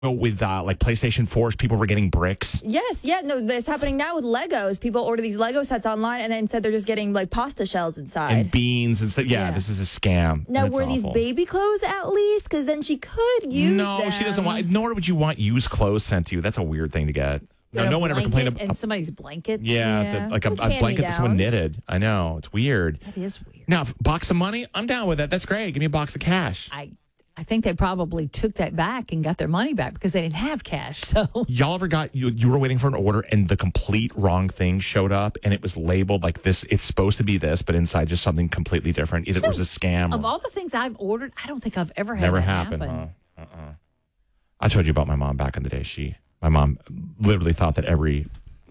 with like PlayStation 4s, people were getting bricks. Yes, yeah, no, that's happening now with Legos. People order these Lego sets online and then said they're just getting like pasta shells inside. And beans and stuff. Yeah, this is a scam. Now, were these baby clothes at least? Because then she could use them. No, she doesn't want, nor would you want used clothes sent to you. That's a weird thing to get. No one ever complained about. And somebody's blanket. Yeah. Like a blanket that someone knitted. I know. It's weird. That is weird. Now, box of money, I'm down with that. That's great. Give me a box of cash. I think they probably took that back and got their money back because they didn't have cash. So y'all ever got you were waiting for an order and the complete wrong thing showed up and it was labeled like this? It's supposed to be this, but inside just something completely different. Either it was a scam. Of all the things I've ordered, I don't think I've ever had never that happened. happen. Huh? I told you about my mom back in the day. My mom literally thought that every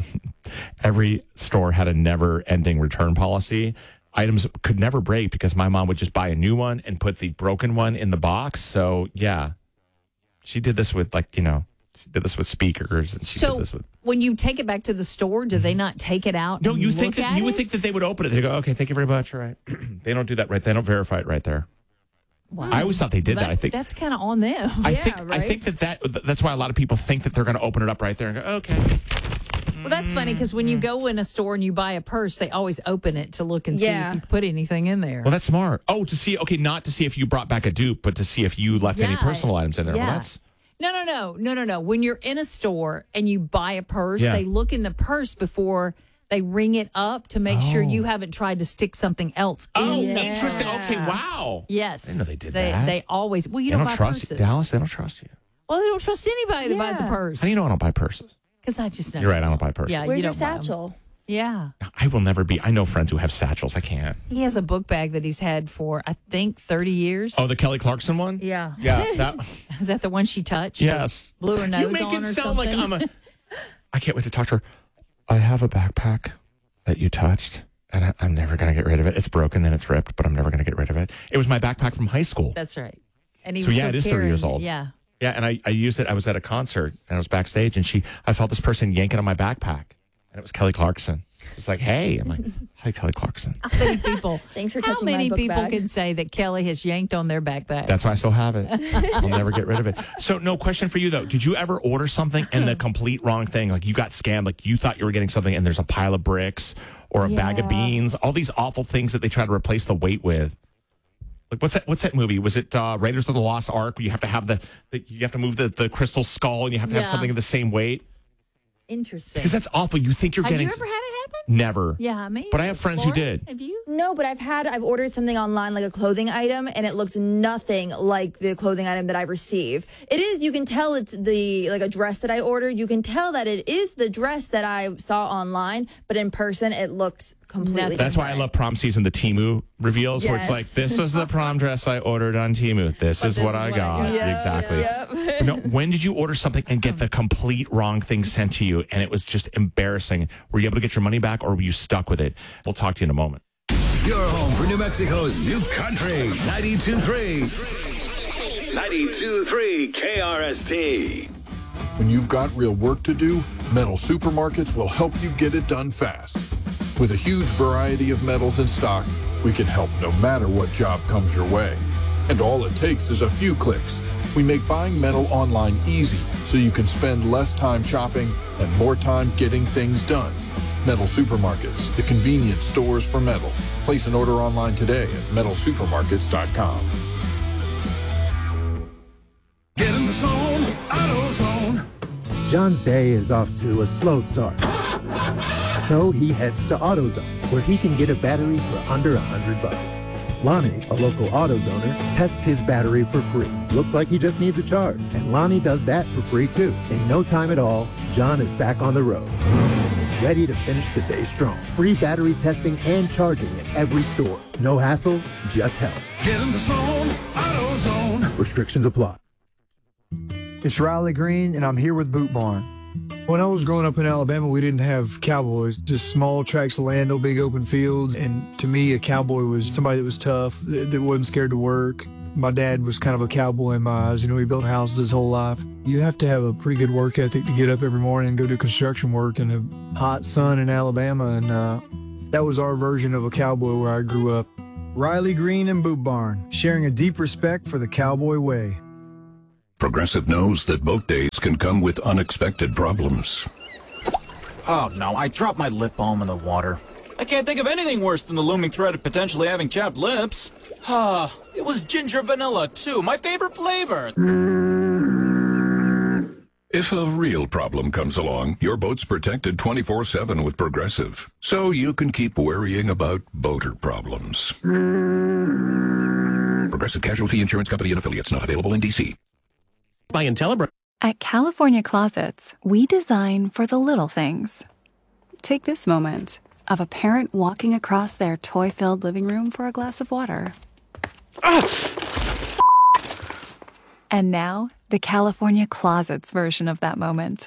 store had a never-ending return policy. Items could never break because my mom would just buy a new one and put the broken one in the box. So, yeah, she did this with she did this with speakers. And she did this with. When you take it back to the store, do they not take it out? No, and you look think that at you would it? think that they would open it. They go, okay, thank you very much. All right. They don't do that right. They don't verify it right there. Wow. I always thought they did that. I think that's kind of on them. I think that's why a lot of people think that they're going to open it up right there and go, okay. Well, that's funny because when you go in a store and you buy a purse, they always open it to look and see if you put anything in there. Well, that's smart. Oh, to see, not to see if you brought back a dupe, but to see if you left any personal items in there. Yeah. Well, that's... No. When you're in a store and you buy a purse, they look in the purse before they ring it up to make sure you haven't tried to stick something else in. Oh, interesting. Okay, wow. Yes. I didn't know they did that. They always, you they don't buy trust purses. You. Dallas, they don't trust you. Well, they don't trust anybody that buys a purse. How do you know I don't buy purses? Because I just know. You're right, I don't buy purses. Yeah, Where's you your don't buy 'em. satchel? Yeah. I will never be. I know friends who have satchels. I can't. He has a book bag that he's had for, I think, 30 years. Oh, the Kelly Clarkson one? Yeah. Yeah. Is that the one she touched? Yes. Blew her nose you make on it or sound something? like I can't wait to talk to her. I have a backpack that you touched, and I'm never going to get rid of it. It's broken and it's ripped, but I'm never going to get rid of it. It was my backpack from high school. That's right. And he was it is 30 years old. Yeah. Yeah, and I used it. I was at a concert, and I was backstage, and I felt this person yanking on my backpack, and it was Kelly Clarkson. It was like, hey. I'm like, hi, Kelly Clarkson. How many people? Thanks for How touching my many book people bag. can say that Kelly has yanked on their backpack? That's why I still have it. I'll never get rid of it. So, no question for you, though. Did you ever order something and the complete wrong thing? Like, you got scammed, like you thought you were getting something, and there's a pile of bricks or a bag of beans, all these awful things that they try to replace the weight with. Like what's that movie? Was it Raiders of the Lost Ark? Where you have to have you have to move the crystal skull and you have to have something of the same weight? Interesting. Because that's awful. You think you're getting. Have you ever had it happen? Never. Yeah, me. But I have friends who did. Have you? No, but I've ordered something online, like a clothing item, and it looks nothing like the clothing item that I receive. It is, you can tell it's a dress that I ordered. You can tell that it is the dress that I saw online, but in person it looks completely different. That's why I love prom season, the Temu reveals, where it's like, this was the prom dress I ordered on Temu. This is what I got. Yeah, exactly. Yep. No, when did you order something and get the complete wrong thing sent to you, and it was just embarrassing? Were you able to get your money back, or were you stuck with it? We'll talk to you in a moment. Your home for New Mexico's new country, 92.3. 92.3 KRST. When you've got real work to do, Metal Supermarkets will help you get it done fast. With a huge variety of metals in stock, we can help no matter what job comes your way. And all it takes is a few clicks. We make buying metal online easy so you can spend less time shopping and more time getting things done. Metal Supermarkets, the convenient stores for metal. Place an order online today at metalsupermarkets.com. Get in the zone, AutoZone. John's day is off to a slow start. So he heads to AutoZone, where he can get a battery for under $100. Lonnie, a local AutoZoner, tests his battery for free. Looks like he just needs a charge, and Lonnie does that for free too. In no time at all, John is back on the road, ready to finish the day strong. Free battery testing and charging at every store. No hassles, just help. Get in the zone, AutoZone. Restrictions apply. It's Riley Green, and I'm here with Boot Barn. When I was growing up in Alabama, we didn't have cowboys, just small tracts of land, no big open fields. And to me, a cowboy was somebody that was tough, that wasn't scared to work. My dad was kind of a cowboy in my eyes. You know, he built houses his whole life. You have to have a pretty good work ethic to get up every morning and go do construction work in the hot sun in Alabama. And that was our version of a cowboy where I grew up. Riley Green and Boot Barn, sharing a deep respect for the cowboy way. Progressive knows that boat days can come with unexpected problems. Oh no, I dropped my lip balm in the water. I can't think of anything worse than the looming threat of potentially having chapped lips. It was ginger vanilla too, my favorite flavor. If a real problem comes along, your boat's protected 24/7 with Progressive, so you can keep worrying about boater problems. Progressive Casualty Insurance Company and Affiliates, not available in D.C. By Intellibra. At California Closets, we design for the little things. Take this moment of a parent walking across their toy-filled living room for a glass of water. And now, the California Closets version of that moment.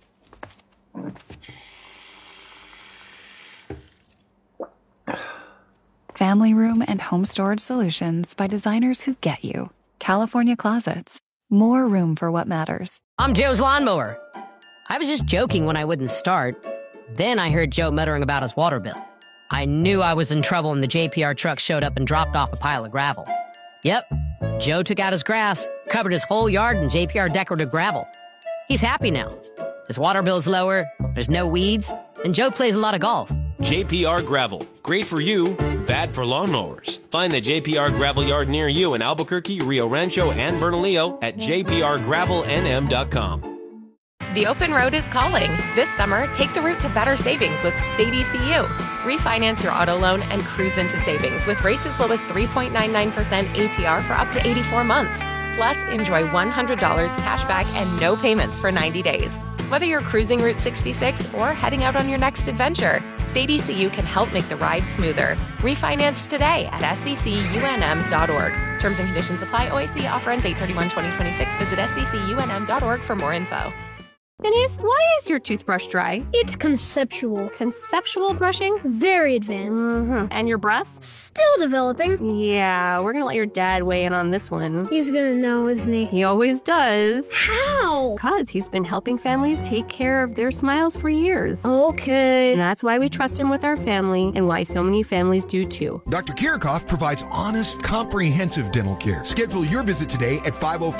Family room and home storage solutions by designers who get you. California Closets. More room for what matters. I'm Joe's lawnmower. I was just joking when I wouldn't start. Then I heard Joe muttering about his water bill. I knew I was in trouble when the JPR truck showed up and dropped off a pile of gravel. Yep, Joe took out his grass, covered his whole yard in JPR decorative gravel. He's happy now. His water bill's lower, there's no weeds, and Joe plays a lot of golf. JPR Gravel. Great for you, bad for lawnmowers. Find the JPR Gravel yard near you in Albuquerque, Rio Rancho, and Bernalillo at jprgravelnm.com. The open road is calling. This summer, take the route to better savings with State ECU. Refinance your auto loan and cruise into savings with rates as low as 3.99% APR for up to 84 months. Plus, enjoy $100 cash back and no payments for 90 days. Whether you're cruising Route 66 or heading out on your next adventure, State ECU can help make the ride smoother. Refinance today at seccunm.org. Terms and conditions apply. OIC offer ends 8/31/2026. Visit seccunm.org for more info. Denise, why is your toothbrush dry? It's conceptual. Conceptual brushing? Very advanced. And your breath? Still developing. Yeah, we're gonna let your dad weigh in on this one. He's gonna know, isn't he? He always does. How? Because he's been helping families take care of their smiles for years. Okay. And that's why we trust him with our family and why so many families do too. Dr. Kirchhoff provides honest, comprehensive dental care. Schedule your visit today at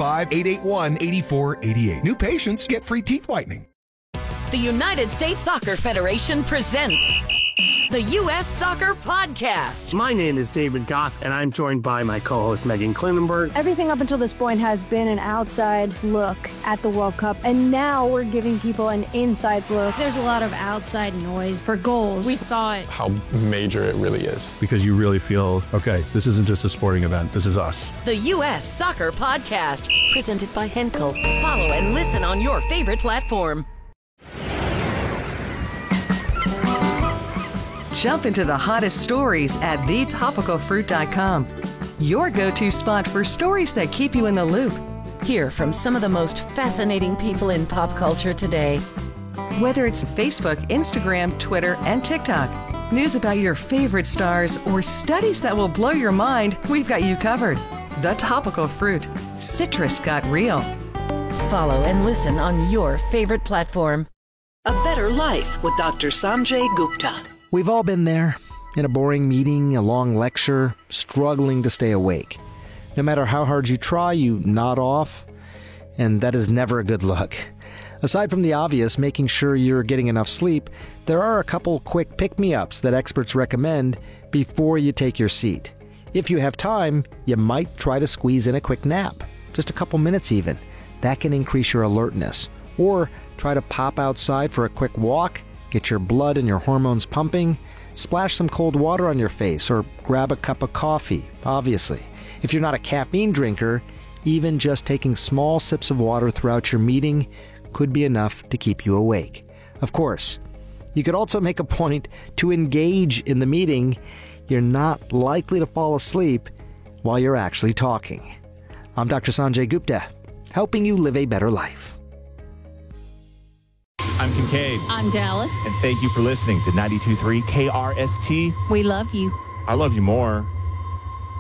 505-881-8488. New patients get free teeth whitening. The United States Soccer Federation presents the U.S. Soccer Podcast. My name is David Goss, and I'm joined by my co-host Megan Klinenberg. Everything up until this point has been an outside look at the World Cup, and now we're giving people an inside look. There's a lot of outside noise for goals. We thought how major it really is. Because you really feel, okay, this isn't just a sporting event, this is us. The U.S. Soccer Podcast, presented by Henkel. Follow and listen on your favorite platform. Jump into the hottest stories at thetopicalfruit.com. Your go-to spot for stories that keep you in the loop. Hear from some of the most fascinating people in pop culture today. Whether it's Facebook, Instagram, Twitter, and TikTok, news about your favorite stars, or studies that will blow your mind, we've got you covered. The Topical Fruit. Citrus got real. Follow and listen on your favorite platform. A Better Life with Dr. Sanjay Gupta. We've all been there, in a boring meeting, a long lecture, struggling to stay awake. No matter how hard you try, you nod off, and that is never a good look. Aside from the obvious, making sure you're getting enough sleep, there are a couple quick pick-me-ups that experts recommend before you take your seat. If you have time, you might try to squeeze in a quick nap, just a couple minutes even. That can increase your alertness. Or try to pop outside for a quick walk, get your blood and your hormones pumping, splash some cold water on your face, or grab a cup of coffee, obviously. If you're not a caffeine drinker, even just taking small sips of water throughout your meeting could be enough to keep you awake. Of course, you could also make a point to engage in the meeting. You're not likely to fall asleep while you're actually talking. I'm Dr. Sanjay Gupta, helping you live a better life. I'm Kincaid. I'm Dallas. And thank you for listening to 92.3 KRST. We love you. I love you more.